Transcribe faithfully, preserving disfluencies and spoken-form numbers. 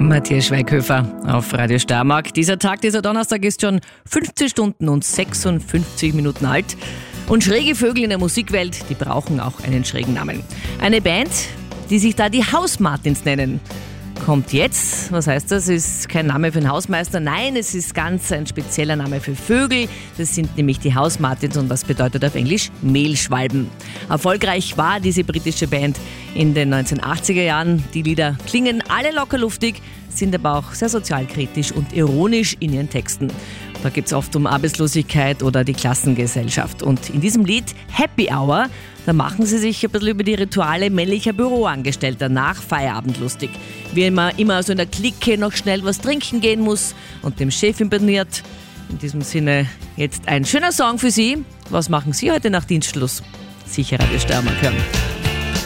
Matthias Schweighöfer auf Radio Steiermark. Dieser Tag, dieser Donnerstag ist schon fünfzehn Stunden und sechsundfünfzig Minuten alt. Und schräge Vögel in der Musikwelt, die brauchen auch einen schrägen Namen. Eine Band, die sich da die Hausmartins nennen, kommt jetzt. Was heißt das? Es ist kein Name für einen Hausmeister. Nein, es ist ganz ein spezieller Name für Vögel. Das sind nämlich die Hausmartins und das bedeutet auf Englisch Mehlschwalben. Erfolgreich war diese britische Band in den neunzehnhundertachtziger Jahren. Die Lieder klingen alle locker luftig, sind aber auch sehr sozialkritisch und ironisch in ihren Texten. Da geht es oft um Arbeitslosigkeit oder die Klassengesellschaft. Und in diesem Lied Happy Hour, da machen sie sich ein bisschen über die Rituale männlicher Büroangestellter nach Feierabend lustig. Wie immer, immer so in der Clique noch schnell was trinken gehen muss und dem Chef imponiert. In diesem Sinne jetzt ein schöner Song für Sie. Was machen Sie heute nach Dienstschluss? Sicher Radio Steiermark hören.